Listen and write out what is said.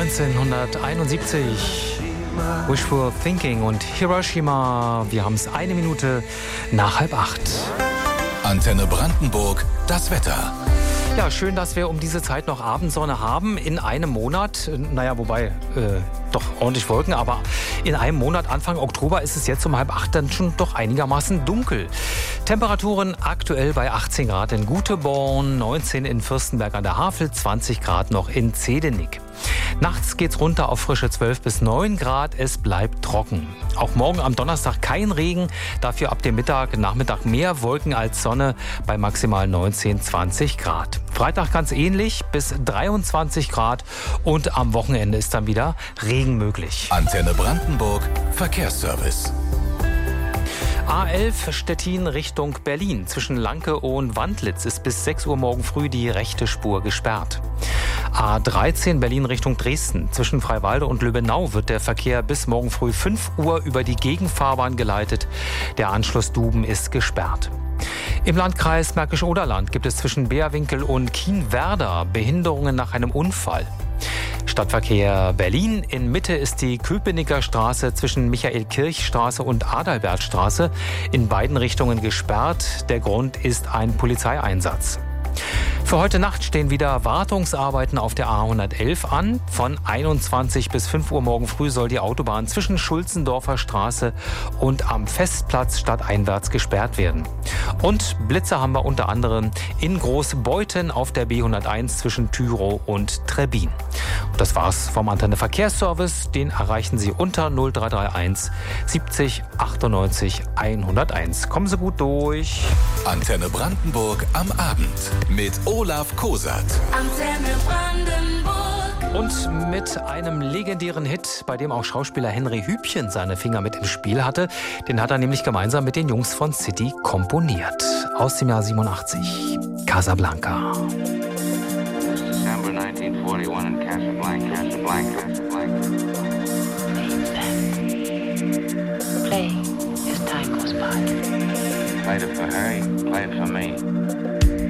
1971. Wishful Thinking und Hiroshima. Wir haben es 1 Minute nach 7:30. Antenne Brandenburg, das Wetter. Ja, schön, dass wir um diese Zeit noch Abendsonne haben in einem Monat. Naja, wobei, doch ordentlich Wolken, aber in einem Monat, Anfang Oktober, ist es jetzt um 7:30 dann schon doch einigermaßen dunkel. Temperaturen aktuell bei 18 Grad in Guteborn, 19 in Fürstenberg an der Havel, 20 Grad noch in Zedenik. Nachts geht's runter auf frische 12 bis 9 Grad. Es bleibt trocken. Auch morgen am Donnerstag kein Regen. Dafür ab dem Nachmittag mehr Wolken als Sonne bei maximal 19, 20 Grad. Freitag ganz ähnlich bis 23 Grad. Und am Wochenende ist dann wieder Regen möglich. Antenne Brandenburg, Verkehrsservice. A11 Stettin Richtung Berlin. Zwischen Lanke und Wandlitz ist bis 6 Uhr morgen früh die rechte Spur gesperrt. A13 Berlin Richtung Dresden. Zwischen Freiwalde und Lübbenau wird der Verkehr bis morgen früh 5 Uhr über die Gegenfahrbahn geleitet. Der Anschluss Duben ist gesperrt. Im Landkreis Märkisch-Oderland gibt es zwischen Beerwinkel und Kienwerder Behinderungen nach einem Unfall. Stadtverkehr Berlin. In Mitte ist die Köpenicker Straße zwischen Michael-Kirch-Straße und Adalbertstraße in beiden Richtungen gesperrt. Der Grund ist ein Polizeieinsatz. Für heute Nacht stehen wieder Wartungsarbeiten auf der A111 an. Von 21 bis 5 Uhr morgen früh soll die Autobahn zwischen Schulzendorfer Straße und am Festplatz stadteinwärts gesperrt werden. Und Blitze haben wir unter anderem in Großbeuthen auf der B101 zwischen Tyrow und Trebbin. Und das war's vom Antenne Verkehrsservice. Den erreichen Sie unter 0331 70 98 101. Kommen Sie gut durch. Antenne Brandenburg am Abend mit Olaf Kosat. Antenne Brandenburg. Und mit einem legendären Hit, bei dem auch Schauspieler Henry Hübchen seine Finger mit im Spiel hatte. Den hat er nämlich gemeinsam mit den Jungs von City komponiert. Aus dem Jahr 87. Casablanca. December 1941 in Casablanca. Play as time goes by. Played it for Harry, played it for me.